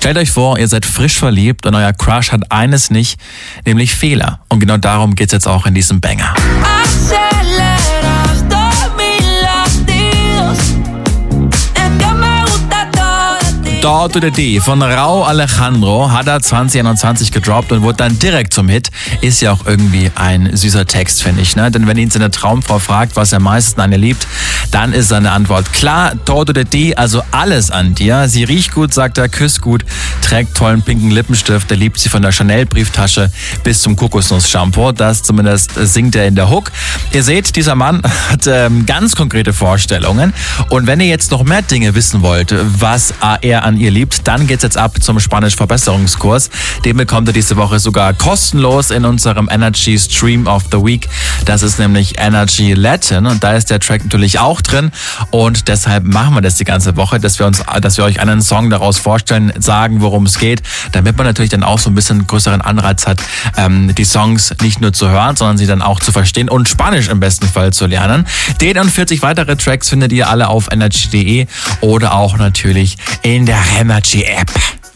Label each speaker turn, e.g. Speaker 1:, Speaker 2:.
Speaker 1: Stellt euch vor, ihr seid frisch verliebt und euer Crush hat eines nicht, nämlich Fehler. Und genau darum geht's jetzt auch in diesem Banger. Todo de Ti von Rauw Alejandro hat er 2021 gedroppt und wurde dann direkt zum Hit. Ist ja auch irgendwie ein süßer Text, finde ich. Ne? Denn wenn ihn seine Traumfrau fragt, was er am meisten an ihr liebt, dann ist seine Antwort klar, Todo de Ti, also alles an dir. Sie riecht gut, sagt er, küsst gut, trägt tollen pinken Lippenstift, er liebt sie von der Chanel-Brieftasche bis zum Kokosnuss-Shampoo. Das zumindest singt er in der Hook. Ihr seht, dieser Mann hat ganz konkrete Vorstellungen. Und wenn ihr jetzt noch mehr Dinge wissen wollt, was er an ihr liebt, dann geht's jetzt ab zum Spanisch-Verbesserungskurs. Den bekommt ihr diese Woche sogar kostenlos in unserem Energy Stream of the Week. Das ist nämlich Energy Latin und da ist der Track natürlich auch drin und deshalb machen wir das die ganze Woche, dass wir euch einen Song daraus vorstellen, sagen, worum es geht, damit man natürlich dann auch so ein bisschen größeren Anreiz hat, die Songs nicht nur zu hören, sondern sie dann auch zu verstehen und Spanisch im besten Fall zu lernen. Den und 40 weitere Tracks findet ihr alle auf energy.de oder auch natürlich in der Energy App.